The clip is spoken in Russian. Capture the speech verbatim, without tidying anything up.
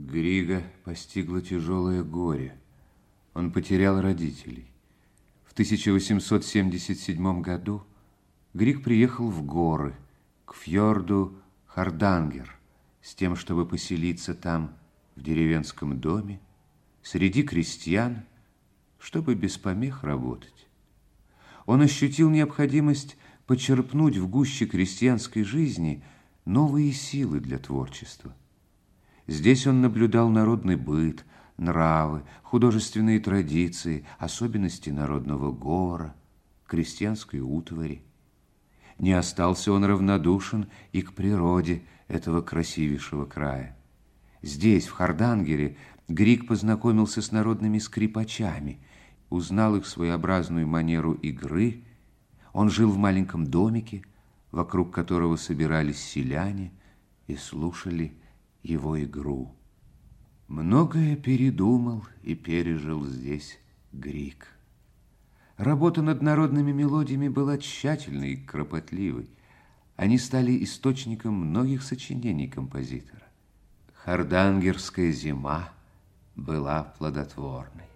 Грига постигло тяжелое горе. Он потерял родителей. В тысяча восемьсот семьдесят седьмом году Григ приехал в горы, к фьорду Хардангер, с тем, чтобы поселиться там, в деревенском доме, среди крестьян, чтобы без помех работать. Он ощутил необходимость почерпнуть в гуще крестьянской жизни новые силы для творчества. Здесь он наблюдал народный быт, нравы, художественные традиции, особенности народного говора, крестьянской утвари. Не остался он равнодушен и к природе этого красивейшего края. Здесь, в Хардангере, Григ познакомился с народными скрипачами, узнал их своеобразную манеру игры. Он жил в маленьком домике, вокруг которого собирались селяне и слушали его игру. Многое передумал и пережил здесь Григ. Работа над народными мелодиями была тщательной и кропотливой. Они стали источником многих сочинений композитора. Хардангерская зима была плодотворной.